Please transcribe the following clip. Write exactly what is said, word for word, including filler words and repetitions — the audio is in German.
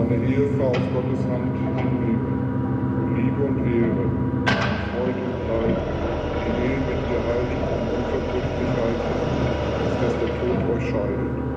deine Ehefrau aus Gottes Hand annehme. Liebe und Ehre, Freude und Leid, die Ehe mit dir heilig und unverbrüchlich halten, bis dass der Tod euch scheidet.